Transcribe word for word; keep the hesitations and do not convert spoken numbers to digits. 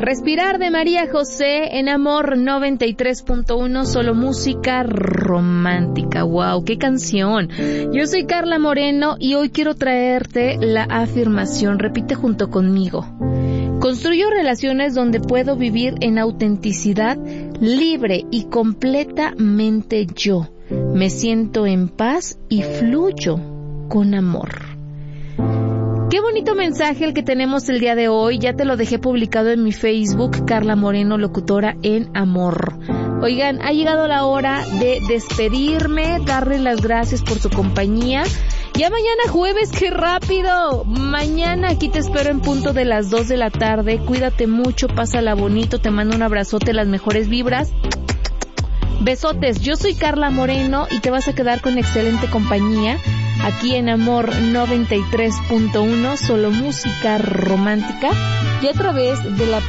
Respirar de María José en Amor noventa y tres punto uno, solo música romántica. ¡Wow! ¡Qué canción! Yo soy Carla Moreno y hoy quiero traerte la afirmación. Repite junto conmigo. Construyo relaciones donde puedo vivir en autenticidad, libre y completamente yo. Me siento en paz y fluyo con amor. Qué bonito mensaje el que tenemos el día de hoy. Ya te lo dejé publicado en mi Facebook, Carla Moreno, locutora en Amor. Oigan, ha llegado la hora de despedirme, darles las gracias por su compañía. Ya mañana jueves, ¡qué rápido! Mañana aquí te espero en punto de las dos de la tarde. Cuídate mucho, pásala bonito, te mando un abrazote, las mejores vibras. Besotes, yo soy Carla Moreno y te vas a quedar con excelente compañía aquí en Amor noventa y tres punto uno, solo música romántica y a través de la